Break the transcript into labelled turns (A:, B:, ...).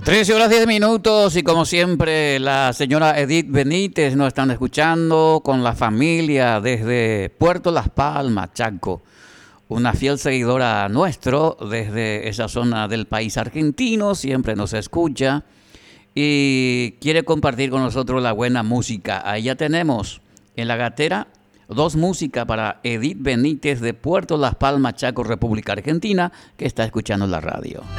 A: 13 horas 10 minutos y como siempre la señora Edith Benítez nos están escuchando con la familia desde Puerto Las Palmas, Chaco. Una fiel seguidora nuestro desde esa zona del país argentino, siempre nos escucha y quiere compartir con nosotros la buena música. Ahí ya tenemos en la gatera 2 músicas para Edith Benítez de Puerto Las Palmas, Chaco, República Argentina, que está escuchando la radio.